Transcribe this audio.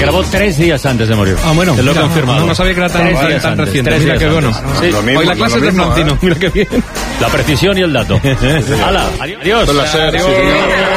grabó 3 días antes de morir. Ah, bueno. Te lo he confirmado. No sabía que era tan reciente. Mira qué bueno. Hoy la clase es de Francino. Mira qué bien. La precisión y el dato. ¡Hala! ¡Adiós! Adiós.